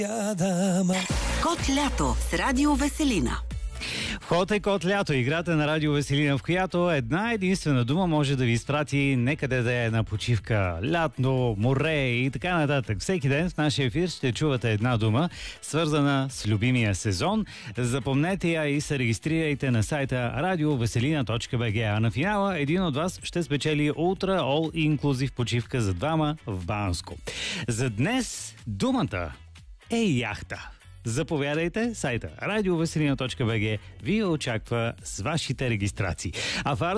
Кот лято с Радио Веселина. Вход е Кот лято, играта на Радио Веселина, в която една единствена дума може да ви изпрати некъде да е на почивка, лятно, море и така нататък. Всеки ден в нашия ефир ще чувате една дума, свързана с любимия сезон. Запомнете я и се регистрирайте на сайта radioveselina.bg. А на финала един от вас ще спечели Ultra All Inclusive почивка за двама в Банско. За днес думата е яхта. Заповядайте, сайта radioveselina.bg ви очаква с вашите регистрации. А в